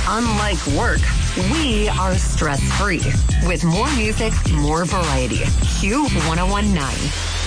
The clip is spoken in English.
Unlike work, we are stress-free. With more music, more variety. Q 1019.